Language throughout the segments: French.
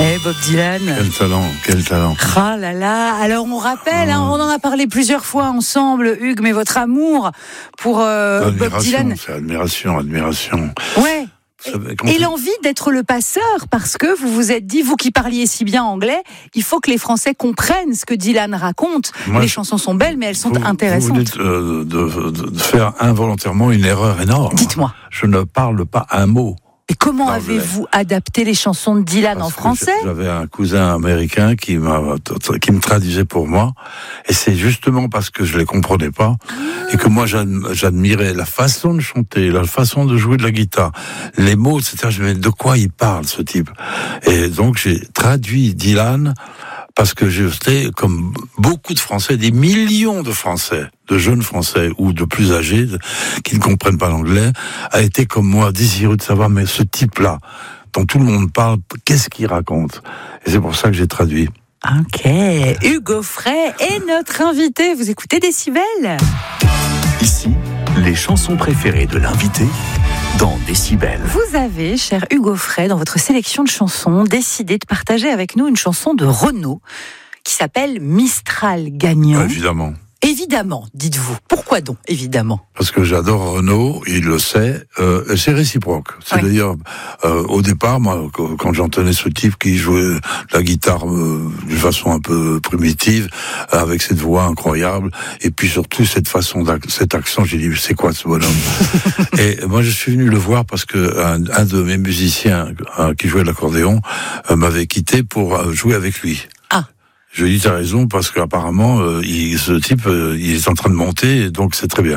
Bob Dylan. Quel talent. Ah là là. Alors on rappelle, on en a parlé plusieurs fois ensemble, Hugues, mais votre amour pour Bob Dylan. C'est admiration. Ouais. Et l'envie d'être le passeur, parce que vous vous êtes dit, vous qui parliez si bien anglais, il faut que les Français comprennent ce que Dylan raconte. Les chansons sont belles, mais elles sont intéressantes. Vous dites de faire involontairement une erreur énorme. Dites-moi. Je ne parle pas un mot. Et comment avez-vous adapté les chansons de Dylan en français ? J'avais un cousin américain qui me traduisait pour moi, et c'est justement parce que je les comprenais pas et que moi j'admirais la façon de chanter, la façon de jouer de la guitare, les mots, etc. Je me disais, de quoi il parle ce type ? Et donc j'ai traduit Dylan. Parce que j'étais, comme beaucoup de Français, des millions de Français, de jeunes Français ou de plus âgés, qui ne comprennent pas l'anglais, a été comme moi désireux de savoir, mais ce type-là, dont tout le monde parle, qu'est-ce qu'il raconte ? Et c'est pour ça que j'ai traduit. Ok, Hugues Aufray est notre invité. Vous écoutez Décibel ? Ici, les chansons préférées de l'invité dans Décibel. Vous avez, cher Hugues Aufray, dans votre sélection de chansons, décidé de partager avec nous une chanson de Renaud qui s'appelle Mistral gagnant. Évidemment, dites-vous. Pourquoi donc, évidemment ? Parce que j'adore Renaud, il le sait, c'est réciproque. C'est d'ailleurs, au départ, moi, quand j'entendais ce type qui jouait la guitare d'une façon un peu primitive, avec cette voix incroyable, et puis surtout cette façon, cet accent, j'ai dit, c'est quoi ce bonhomme ? Et moi, je suis venu le voir parce que un de mes musiciens qui jouait l'accordéon m'avait quitté pour jouer avec lui. Je lui dis, t'as raison, parce qu'apparemment, ce type, il est en train de monter, donc c'est très bien.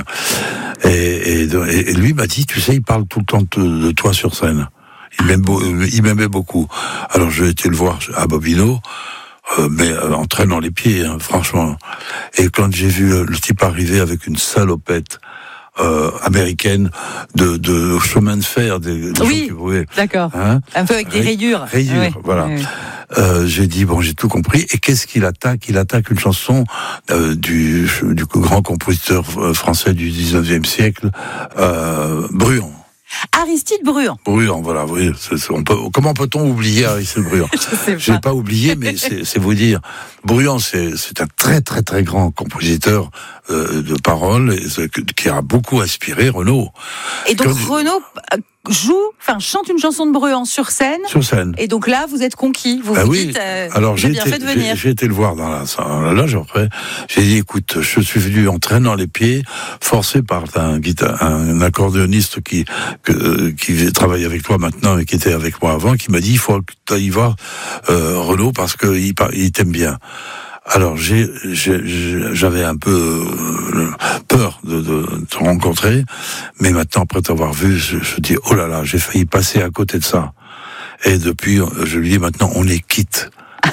Et lui m'a dit, tu sais, il parle tout le temps de toi sur scène. Il m'aimait beaucoup. Alors, j'ai été le voir à Bobino, mais en traînant les pieds, franchement. Et quand j'ai vu le type arriver avec une salopette, américaine de chemin de fer, des gens qui pouvaient, d'accord. Un peu avec des rayures. Voilà. Oui. J'ai dit bon, j'ai tout compris. Et qu'est-ce qu'il attaque ? Il attaque une chanson du grand compositeur français du 19e siècle, Bruant. Aristide Bruant. Bruant, voilà. Oui, comment peut-on oublier Aristide Bruant ? Je n'ai pas oublié, mais c'est vous dire. Bruant, c'est un très très très grand compositeur de paroles qui a beaucoup inspiré Renaud. Et donc Renaud chante une chanson de Bruant sur scène. Sur scène. Et donc là, vous êtes conquis. Vous dites, alors j'ai bien fait de venir. J'ai été le voir dans la loge après. J'ai dit, écoute, je suis venu en traînant les pieds, forcé par un accordéoniste qui travaille avec toi maintenant et qui était avec moi avant, qui m'a dit, il faut que tu ailles voir Renaud parce qu'il t'aime bien. Alors j'avais un peu peur de te rencontrer, mais maintenant après t'avoir vu, je dis oh là là, j'ai failli passer à côté de ça. Et depuis, je lui dis maintenant on est quitte.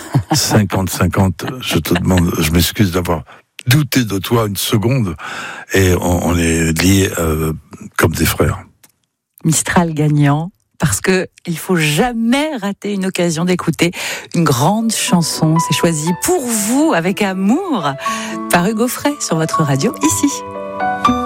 50-50, je te demande, je m'excuse d'avoir douté de toi une seconde, et on est liés comme des frères. Mistral gagnant. Parce que il faut jamais rater une occasion d'écouter une grande chanson. C'est choisi pour vous avec amour par Hugues Aufray sur votre radio ici.